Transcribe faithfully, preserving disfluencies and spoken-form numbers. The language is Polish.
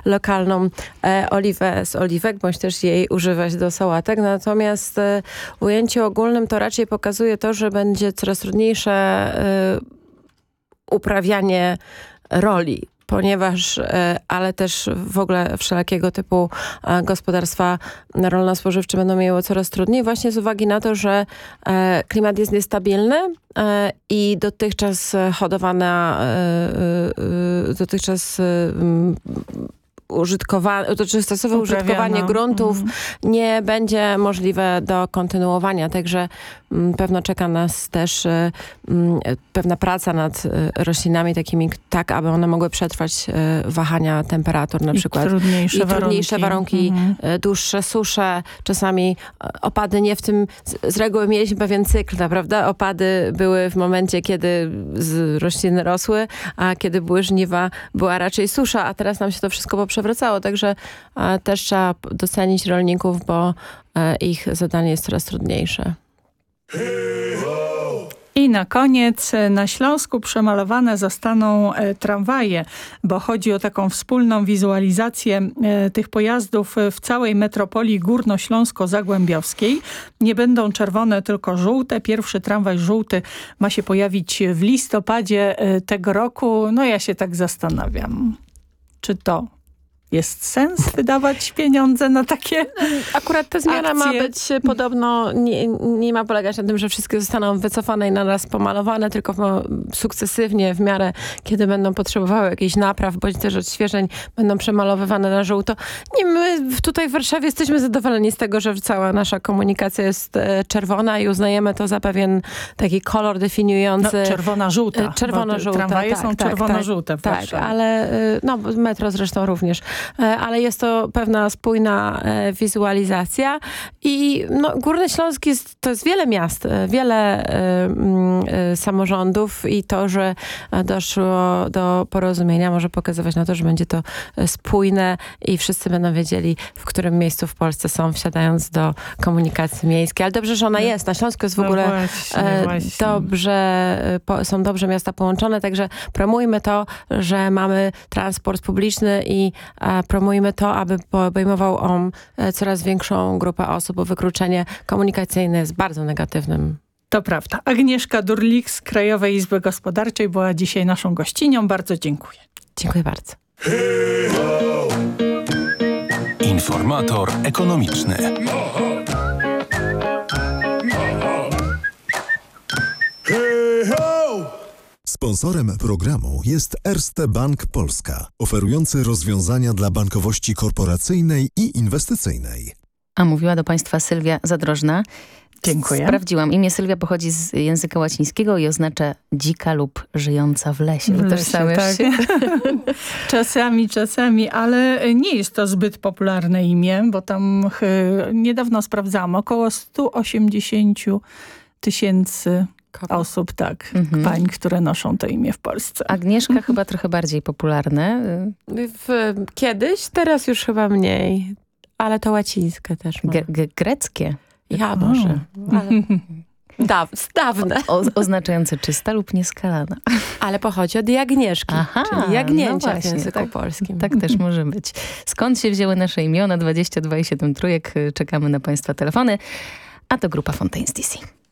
lokalną e, oliwę z oliwek, bądź też jej używać do sałatek. Natomiast e, w ujęciu ogólnym to raczej pokazuje to, że będzie coraz trudniejsze e, uprawianie roli, ponieważ, ale też w ogóle wszelkiego typu gospodarstwa rolno-spożywcze będą miały coraz trudniej właśnie z uwagi na to, że klimat jest niestabilny i dotychczas hodowana, dotychczas użytkowanie, to stosowe użytkowanie gruntów mm. nie będzie możliwe do kontynuowania. Także m, pewno czeka nas też m, pewna praca nad roślinami takimi, tak aby one mogły przetrwać wahania temperatur na I przykład. Trudniejsze I trudniejsze warunki, warunki mm. dłuższe susze, czasami opady nie w tym, z, z reguły mieliśmy pewien cykl, prawda? Opady były w momencie, kiedy z rośliny rosły, a kiedy były żniwa, była raczej susza, a teraz nam się to wszystko poprzewracało, także a, też trzeba docenić rolników, bo a, ich zadanie jest coraz trudniejsze. I na koniec na Śląsku przemalowane zostaną e, tramwaje, bo chodzi o taką wspólną wizualizację e, tych pojazdów w całej metropolii górnośląsko-zagłębiowskiej. Nie będą czerwone, tylko żółte. Pierwszy tramwaj żółty ma się pojawić w listopadzie e, tego roku. No ja się tak zastanawiam, czy to jest sens wydawać pieniądze na takie Akurat ta zmiana akcje? ma być podobno, nie, nie ma polegać na tym, że wszystkie zostaną wycofane i na raz pomalowane, tylko w, sukcesywnie w miarę, kiedy będą potrzebowały jakichś napraw, bądź też odświeżeń, będą przemalowywane na żółto. Nie, my tutaj w Warszawie jesteśmy zadowoleni z tego, że cała nasza komunikacja jest e, czerwona i uznajemy to za pewien taki kolor definiujący. No, czerwona-żółta. Czerwono-żółta. Tramwaje tak, są tak, czerwono-żółte w Tak, Warszawie. tak, ale no, metro zresztą również. Ale jest to pewna spójna e, wizualizacja i no, Górny Śląsk jest, to jest wiele miast, wiele e, e, samorządów i to, że doszło do porozumienia może pokazywać na to, że będzie to spójne i wszyscy będą wiedzieli, w którym miejscu w Polsce są, wsiadając do komunikacji miejskiej. Ale dobrze, że ona no, jest. Na Śląsku jest w ogóle no właśnie, e, właśnie. dobrze, po, są dobrze miasta połączone, także promujmy to, że mamy transport publiczny i e, promujmy to, aby obejmował on coraz większą grupę osób, bo wykluczenie komunikacyjne jest bardzo negatywnym. To prawda. Agnieszka Durlik z Krajowej Izby Gospodarczej była dzisiaj naszą gościnią. Bardzo dziękuję. Dziękuję bardzo. Informator ekonomiczny. Sponsorem programu jest Erste Bank Polska, oferujący rozwiązania dla bankowości korporacyjnej i inwestycyjnej. A mówiła do Państwa Sylwia Zadrożna. Dziękuję. Sprawdziłam. Imię Sylwia pochodzi z języka łacińskiego i oznacza dzika lub żyjąca w lesie. W lesie, Utożsamiasz tak. się? Czasami, czasami, ale nie jest to zbyt popularne imię, bo tam ch, niedawno sprawdzałam, około sto osiemdziesiąt tysięcy osób, tak, mhm. pań, które noszą to imię w Polsce. Agnieszka mhm. chyba trochę bardziej popularne. W, kiedyś, teraz już chyba mniej, ale to łacińskie też ma. G- g- greckie. Ja może. Ale... Daw, dawne. O, oznaczające czysta lub nieskalana. Ale pochodzi od Jagnieszki, Aha, czyli jagnięcia no właśnie, w języku tak, polskim. Tak też może być. Skąd się wzięły nasze imiona? dwadzieścia dwa i siedem trójek. Czekamy na Państwa telefony. A to grupa Fontaines D C.